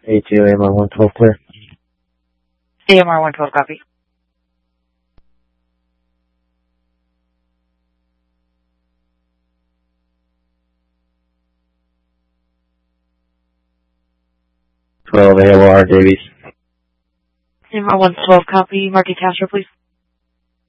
A2 AMR 112 clear. AMR 112 copy. AMR Davies. AMR 112 copy. Marty Castro, please.